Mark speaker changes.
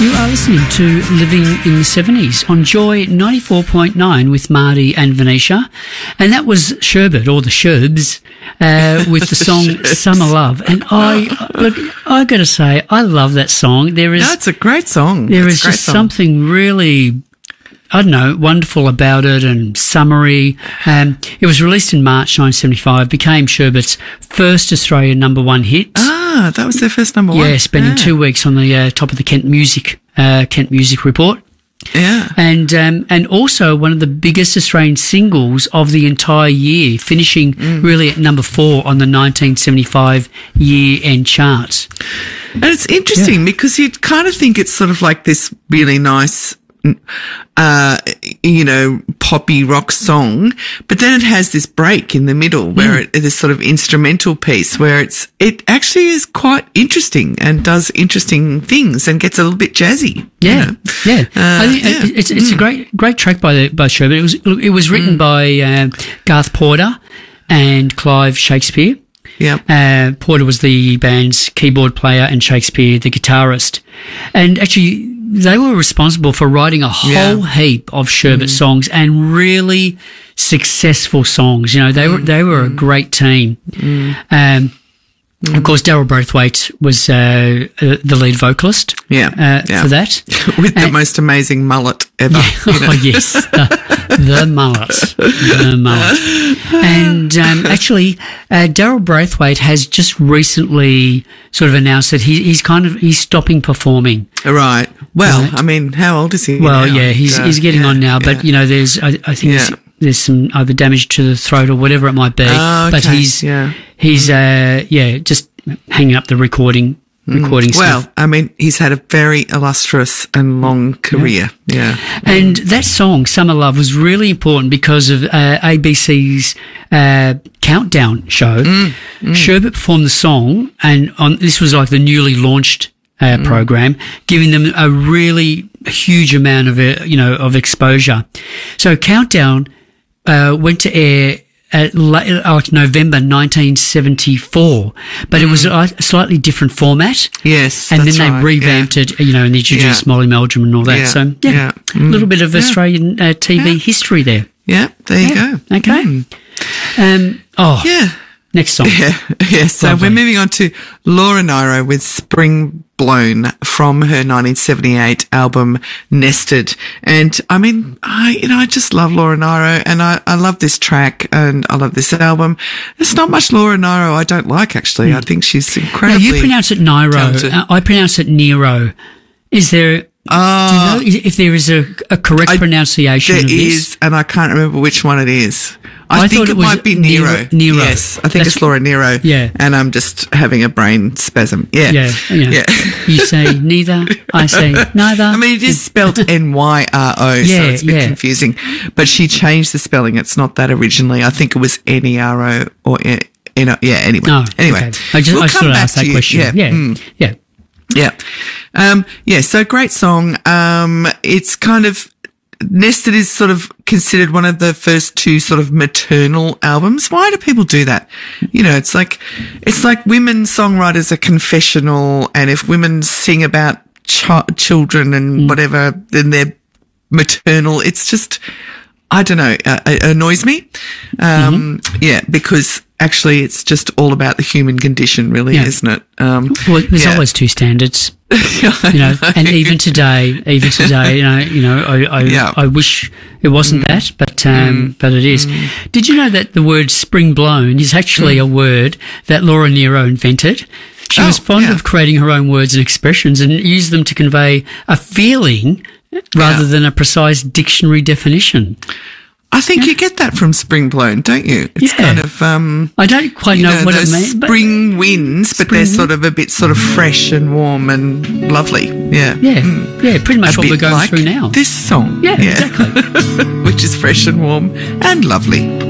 Speaker 1: You are listening to Living in the 70s on Joy 94.9 with Marty and Venetia. And that was Sherbet, or the Sherbs, with the song Summer Love. And I got to say, I love that song.
Speaker 2: It's a great song.
Speaker 1: There is just something really, I don't know, wonderful about it and summery. It was released in March 1975, became Sherbet's first Australian #1 hit.
Speaker 2: Ah, that was their first #1.
Speaker 1: Yeah, spending 2 weeks on the top of the Kent Music Report.
Speaker 2: Yeah.
Speaker 1: And also one of the biggest Australian singles of the entire year, finishing really at #4 on the 1975 year-end charts.
Speaker 2: And it's interesting because you'd kind of think it's sort of like this really nice, poppy rock song, but then it has this break in the middle where this sort of instrumental piece where it actually is quite interesting and does interesting things and gets a little bit jazzy.
Speaker 1: Yeah, yeah. I think it's a great track by Sherbet. It was written by Garth Porter and Clive Shakespeare.
Speaker 2: Yeah.
Speaker 1: Porter was the band's keyboard player and Shakespeare the guitarist, and actually they were responsible for writing a whole heap of Sherbet songs and really successful songs. You know, they were a great team. Of course, Daryl Braithwaite was the lead vocalist. For that,
Speaker 2: with the most amazing mullet ever.
Speaker 1: Yeah. Oh yes, the mullet, And actually, Daryl Braithwaite has just recently sort of announced that he's stopping performing.
Speaker 2: Right. Well, right. I mean, how old is he?
Speaker 1: Well,
Speaker 2: now?
Speaker 1: Yeah, he's getting on now, but you know, there's I think there's some either damage to the throat or whatever it might be.
Speaker 2: Oh, okay.
Speaker 1: But he's just hanging up the recording stuff.
Speaker 2: Well, I mean, he's had a very illustrious and long career. Yeah.
Speaker 1: And that song, Summer Love, was really important because of ABC's Countdown show. Sherbet performed the song, and this was like the newly launched program, giving them a really huge amount of exposure. So Countdown went to air at November 1974, but it was a slightly different format.
Speaker 2: Yes,
Speaker 1: and then they revamped it, and introduced Molly Meldrum and all that. So a little bit of Australian TV history there.
Speaker 2: Yeah, there you go.
Speaker 1: Okay. Next song.
Speaker 2: Yeah. So we're moving on to Laura Nyro with Spring Blown from her 1978 album Nested. And I mean, I just love Laura Nyro, and I love this track and I love this album. There's not much Laura Nyro I don't like, actually. I think she's incredibly
Speaker 1: you pronounce it Nyro.
Speaker 2: talented.
Speaker 1: I pronounce it Nero. Is there... do you know if there is a correct pronunciation of this?
Speaker 2: There is, and I can't remember which one it is. I think it might be Nero.
Speaker 1: Nero.
Speaker 2: Yes, I think it's Laura Nero.
Speaker 1: Yeah.
Speaker 2: And I'm just having a brain spasm. Yeah.
Speaker 1: Yeah. You say neither, I say neither.
Speaker 2: I mean, it is spelled Nyro, so it's a bit confusing. But she changed the spelling. It's not that originally. I think it was Nero or anyway.
Speaker 1: No,
Speaker 2: anyway.
Speaker 1: Okay. I just sort of asked that question.
Speaker 2: Yeah. So great song. It's kind of, Nested is sort of considered one of the first two sort of maternal albums. Why do people do that? It's like women songwriters are confessional, and if women sing about children and whatever, then they're maternal. It's just, I don't know, it annoys me. Because actually it's just all about the human condition, really, isn't it?
Speaker 1: Well, there's always two standards. And even today, I wish it wasn't that, but it is. Did you know that the word spring blown is actually a word that Laura Nyro invented? She was fond of creating her own words and expressions and used them to convey a feeling rather than a precise dictionary definition.
Speaker 2: I think you get that from Spring Blown, don't you? It's kind of,
Speaker 1: I don't quite know what it means.
Speaker 2: Spring winds, but they're sort of a bit sort of fresh and warm and lovely. Yeah.
Speaker 1: Yeah, pretty much what we're going through now.
Speaker 2: This song.
Speaker 1: Yeah, exactly.
Speaker 2: Which is fresh and warm and lovely.